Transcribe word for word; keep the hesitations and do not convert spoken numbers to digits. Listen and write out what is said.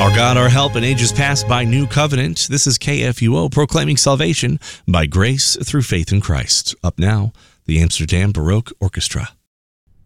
Our God, our help in ages past by new covenant. This is K F U O, proclaiming salvation by grace through faith in Christ. Up now, the Amsterdam Baroque Orchestra.